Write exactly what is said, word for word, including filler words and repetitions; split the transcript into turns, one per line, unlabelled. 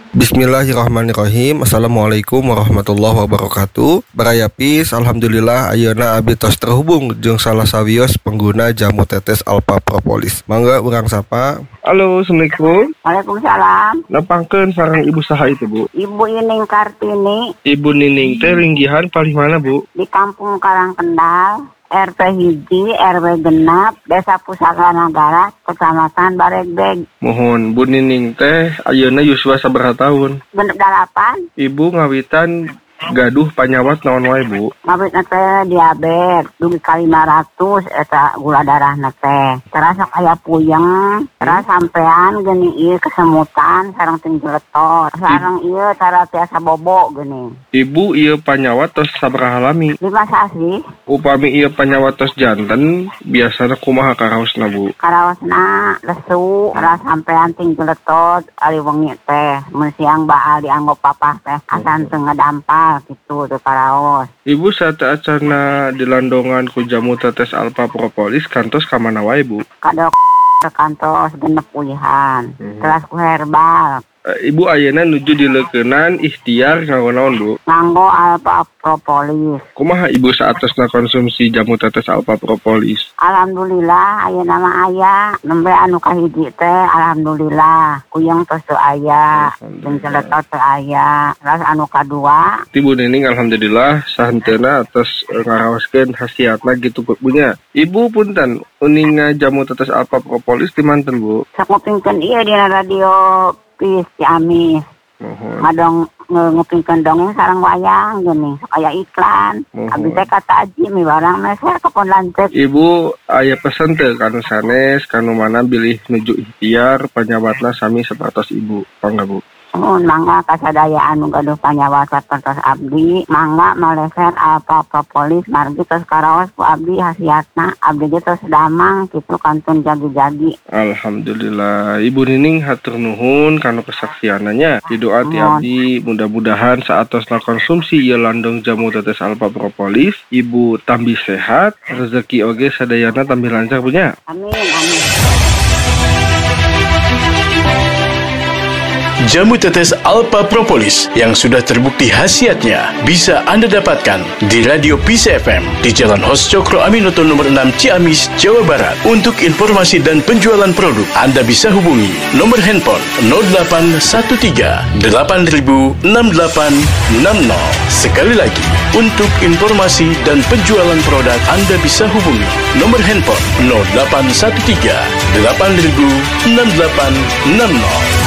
Bismillahirrahmanirrahim. Assalamualaikum warahmatullahi wabarakatuh. Barayapis, alhamdulillah ayeuna abdi tos terhubung jeung salah sawios pengguna jamu tetes Alpha Propolis. Mangga urang sapa. Halo, Assalamualaikum.
Waalaikumsalam.
Nepangkeun sareng ibu saha itu, Bu?
Ibu Ining Kartini.
Ibu Nining teh ringgihan palih mana, Bu?
Di Kampung Karangkendal, R T hiji, R W genap, Desa Pusaka Nagara, Kecamatan Baregbeg.
Mohon Bu Nining teh ayeuna yuswa sabaraha taun?
Genep dalapan.
Ibu ngawitan gaduh panyawat naon wae, Bu?
Ngabitna teh diabetes, dugi ka lima ratus eta gula darahna teh. Terasa aya puyeng, terus sampean geni ieu kesemutan sareng tinjletot. Sareng ieu cara tiasa bobo geni.
Ibu ieu panyawat tos sabaraha lami?
Lima sasi.
Upami ieu panyawat tos janten, biasana kumaha karaosna, Bu?
Karaosna lesu, terus sampean tinjletot ari wengi teh. Mun siang baal dianggo papah teh, asan teu ngadampak gitu tuh karaos.
Ibu saat acarana dilandongan ku jamu tetes Alpha Propolis kantos ka mana wae, Bu?
Kadok ke kantos genep pulihan. Hmm. Terus ku herbal.
E, Ibu ayeuna nuju dileukeunnan ikhtiar nganggo naon, Bu?
Nganggo Alpha Propolis.
Kumaha Ibu saatosna konsumsi jamu tetes Alpha Propolis?
Alhamdulillah ayeuna mah aya, nembe anu kahiji teh alhamdulillah kuyeng tos teu aya, jeung celetot teu aya. Terus anu kadua,
Ibu Nining alhamdulillah sahenteuna atas ngaraoskeun khasiatna gitu punya. Ibu punten uninga jamu tetes Alpha Propolis di manten, Bu?
sok ngupingkeun ieu dina radio Pis Ciamis.
Mohon.
Ngadong ngupingkeun dongeng sareng wayang geuning, sok aya iklan. Abdi teh kata Aji mi barang meser kepon lanceuk.
Ibu aya pesen teu kanu sanes kanu mana bilih nuju ikhtiar panyawatna sami sapertos Ibu. Pangga, Bu?
Mun mangga kasadaya anu gaduh panyawat sapertos abdi, mangga maleset Alpha Propolis margi tos karaos ku abdi hasiatna. Abdi ge tos damang kitu kantun jagi-jagi.
Alhamdulillah. Ibu Nining hatur nuhun kanu kesaksiananya. Didoa ti abdi mudah-mudahan saatosna konsumsi ieu landong jamu tetes Alpha Propolis, Ibu tambih sehat, rezeki oge sadayana tambih lancar punya.
Amin, amin.
Jamu tetes Alpha Propolis yang sudah terbukti khasiatnya bisa Anda dapatkan di Radio Peace F M di Jalan Hos Cokro Aminoto nomor enam Ciamis, Jawa Barat. Untuk informasi dan penjualan produk, Anda bisa hubungi nomor handphone nol delapan satu tiga delapan nol enam delapan enam nol. Sekali lagi, untuk informasi dan penjualan produk, Anda bisa hubungi nomor handphone nol delapan satu tiga delapan nol enam delapan enam nol.